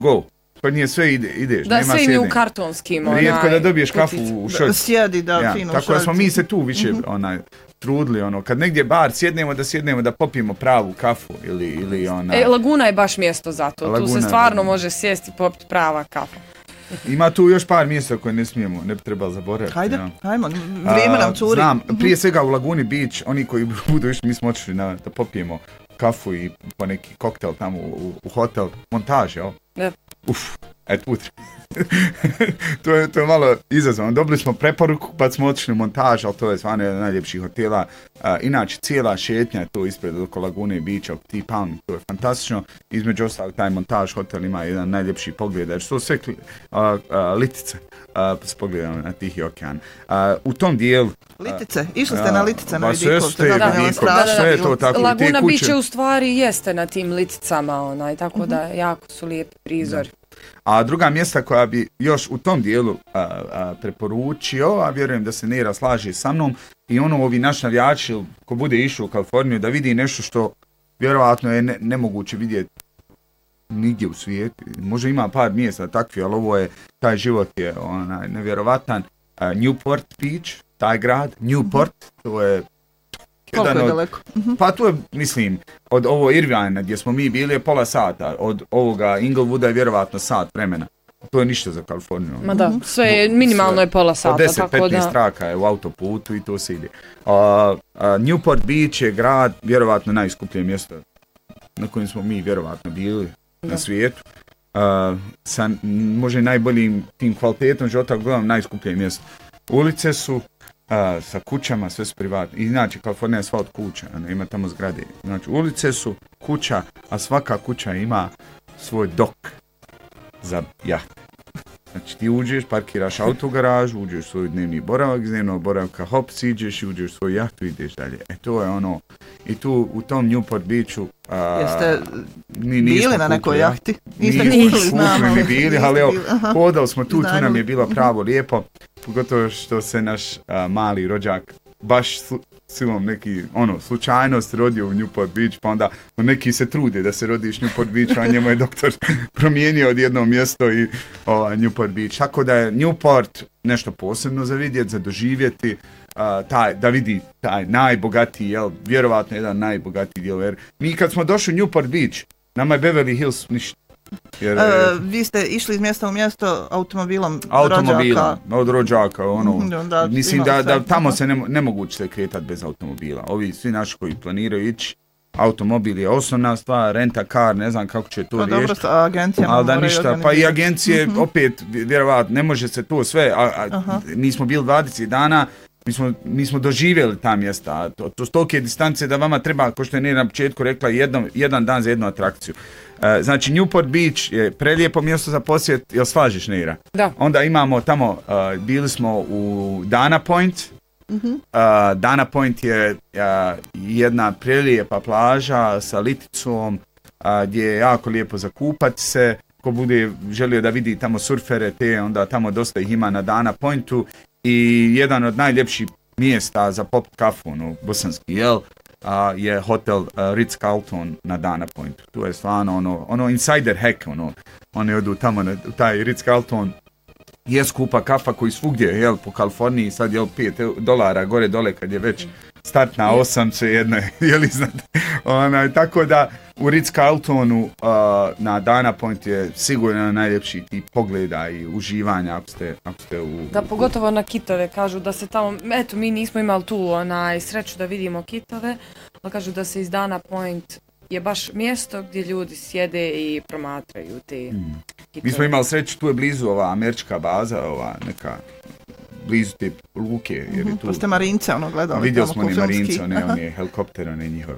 go. Kod nije sve ideš. Da, nema sve im je u sjedenja. kartonskim. Rijetko da dobiješ kafu u šoljici. Sjedi, da, fino u tako da smo šoljici. mi se tu više trudili, kad negdje bar sjednemo da popijemo pravu kafu ili Laguna je baš mjesto za to. Tu se stvarno može sjesti i popiti prava kafa. Ima tu još par mjesta koje ne bi trebalo zaboraviti. Hajmo, vrijeme nam curi. Znam, prije svega u Laguni Beach, oni koji budu išli, mi smo otišli da popijemo kafu i po neki koktel tamo u hotel, montaž, jel? Da. To je malo izazovno. Dobili smo preporuku pa smo otišli u montaž, ali to je stvarno jedan najljepših hotela. Inače, cijela šetnja je to ispred oko Lagune Beacha, Ti Palmi, to je fantastično. Između ostalog, taj montaž hotel ima jedan najljepši pogled, jer su to sve litice s pogledom na Tihi okean. U tom dijelu... Litice, išli ste na litice na Vidikov. Sve je to tako. Laguna Beach u stvari jeste na tim liticama, tako da jako su lijepi prizori. A druga mjesta koja bi još u tom dijelu preporučio, a vjerujem da se Nera slaže sa mnom, i ovi naši navijači, ko bude išao u Kaliforniju, da vidi nešto što vjerovatno je nemoguće vidjeti nigdje u svijetu. Možda ima par mjesta takvi, ali taj život je nevjerovatan. Newport Beach, taj grad, Newport, to je... Koliko je daleko? Pa tu je, mislim, od ovo Irvina gdje smo mi bili je pola sata, od ovoga Inglewooda je vjerovatno sat vremena. To je ništa za Kaliforniju. Ma da, sve je, minimalno je pola sata. 10-15 traka je u autoputu i to se ide. Newport Beach je grad, vjerovatno najskuplje mjesto na kojem smo mi vjerovatno bili na svijetu. Sa možda najboljim tim kvalitetom života, gledam najskuplje mjesto. Ulice su sa kućama, sve su privatne. Inače, Kalifornija je sva od kuća, ima tamo zgrade. Znači, ulice su kuća, a svaka kuća ima svoj dok za jahte. Znači, ti uđeš, parkiraš auto u garažu, uđeš svoj dnevni boravak, iz dnevnog boravka, hop, siđeš i uđeš svoju jahtu i ideš dalje. To je ono. I tu, u tom Newport Beachu... Jeste bili na nekoj jahti? Nismo ni bili, ali evo, hodali smo tu nam je bilo pravo lijepo. Pogotovo što se naš mali rođak baš silom neki, slučajnost rodio u Newport Beach, pa onda neki se trude da se rodiš Newport Beach, a njemu je doktor promijenio od jedno mjesto i Newport Beach. Tako da je Newport nešto posebno za vidjeti, za doživjeti, da vidi taj najbogatiji, vjerovatno jedan najbogatiji dijel. Jer mi kad smo došli u Newport Beach, nama je Beverly Hills ništa. Vi ste išli iz mjesta u mjesto automobilom od rođaka, mislim da tamo se nemoguće se kretati bez automobila. Ovi svi naši koji planiraju ići, automobil je osnovna stvar, renta car, ne znam kako će to riješiti. Ali da ništa, pa i agencije opet, vjerovatno, ne može se to sve, mi smo bili 20 dana, mi smo doživjeli ta mjesta, to stolike distance da vama treba, kao što je Nera na početku rekla, jedan dan za jednu atrakciju. Znači Newport Beach je prelijepo mjesto za posjet, jel slažeš Nera? Da. Onda imamo tamo, bili smo u Dana Point. Dana Point je jedna prelijepa plaža sa liticom, gdje je jako lijepo za kupati se. Ko bude želio da vidi tamo surfere, onda tamo dosta ih ima na Dana Pointu. I jedan od najljepših mjesta za pop kafu, bosanski, je hotel Ritz-Carlton na Dana Pointu. Tu je stvarno insider hack, oni odu tamo na taj Ritz-Carlton, je skupa kafa koji svugdje, po Kaliforniji, sad je $5 gore dole kad je već start na 8, svejedno je, znate. Tako da u Ritz-Carltonu na Dana Point je sigurno najljepši tip pogleda i uživanja ako ste u... Da, pogotovo na kitove, kažu da se tamo, mi nismo imali tu sreću da vidimo kitove, ali kažu da se iz Dana Point je baš mjesto gdje ljudi sjede i promatraju te kitove. Mi smo imali sreću, tu je blizu ova američka baza, neka blizu te luke. Jer je tu... Pa ste Marince gledali. Vidjeli smo ni Marince, one helikoptere, one njihove,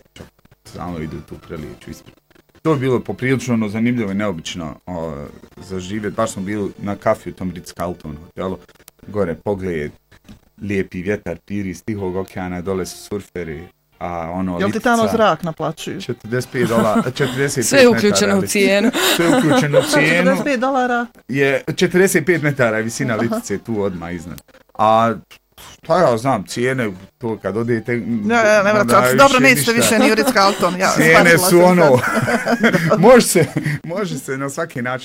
samo idu tu prelijeću ispred. To je bilo poprilično zanimljivo i neobično za živjeti. Baš smo bili na kafi u tom Ritz-Carltonu hotelu. Gore pogled, lijepi vjetar, piri iz Tihog okeana, dole su surferi. Jel ti tamo zrak naplaćuju? $45. Sve je uključeno u cijenu. $45 je 45 metara je visina litice tu odmah iznad. A Pa ja znam, cijene, to kad odete... Ne vrati, dobro, nećete više ni u Ritz-Carlton. Cijene su može se na svaki način